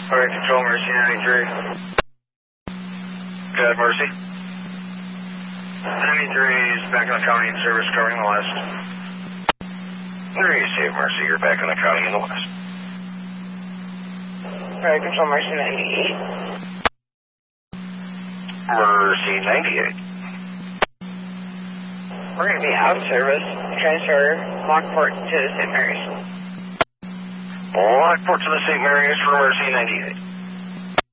Alright, Control Mercy 93. Good, Mercy. 93 is back in the county in service covering the west. There you save, Mercy. You're back in the county in the west. Alright, Control Mercy 98. Mercy 98. We're going to be out of service. Transfer Lockport to St. Mary's. Lockport to the St. Mary's for Mercy 98.